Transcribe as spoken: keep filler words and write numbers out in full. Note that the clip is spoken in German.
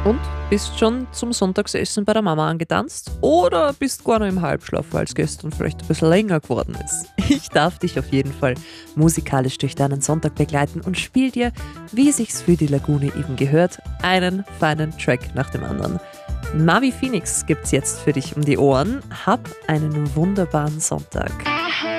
Und? Bist schon zum Sonntagsessen bei der Mama angetanzt? Oder bist gar noch im Halbschlaf, weil es gestern vielleicht ein bisschen länger geworden ist? Ich darf dich auf jeden Fall musikalisch durch deinen Sonntag begleiten und spiel dir, wie sich's für die Lagune eben gehört, einen feinen Track nach dem anderen. Mavi Phoenix gibt's jetzt für dich um die Ohren. Hab einen wunderbaren Sonntag.